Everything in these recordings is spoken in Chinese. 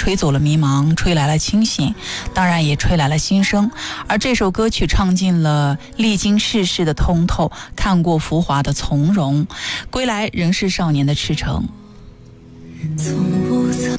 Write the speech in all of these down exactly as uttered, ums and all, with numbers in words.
吹走了迷茫，吹来了清醒，当然也吹来了新生。而这首歌曲唱尽了历经世事的通透，看过浮华的从容，归来仍是少年的赤诚。从不曾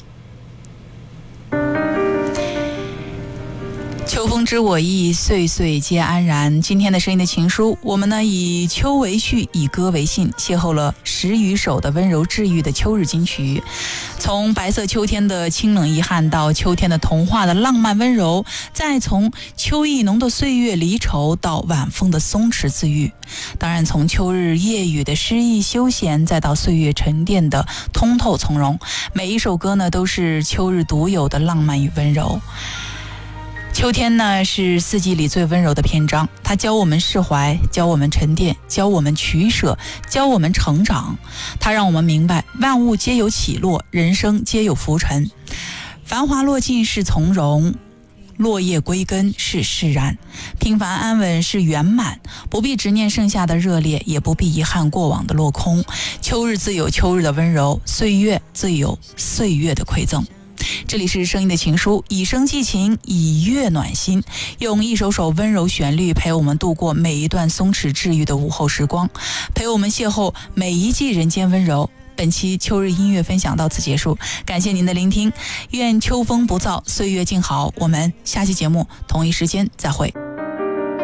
秋风知我意，岁岁皆安然。今天的声音的情书，我们呢以秋为序，以歌为信，邂逅了十余首的温柔治愈的秋日金曲。从白色秋天的清冷遗憾，到秋天的童话的浪漫温柔，再从秋意浓的岁月离愁，到晚风的松弛自愈。当然，从秋日夜雨的诗意休闲，再到岁月沉淀的通透从容，每一首歌呢都是秋日独有的浪漫与温柔。秋天呢是四季里最温柔的篇章，它教我们释怀，教我们沉淀，教我们取舍，教我们成长。它让我们明白万物皆有起落，人生皆有浮沉。繁华落尽是从容，落叶归根是释然，平凡安稳是圆满。不必执念剩下的热烈，也不必遗憾过往的落空。秋日自有秋日的温柔，岁月自有岁月的馈赠。这里是声音的情书，以声寄情，以乐暖心，用一首首温柔旋律陪我们度过每一段松弛治愈的午后时光，陪我们邂逅每一季人间温柔。本期秋日音乐分享到此结束，感谢您的聆听，愿秋风不燥，岁月静好。我们下期节目同一时间再会。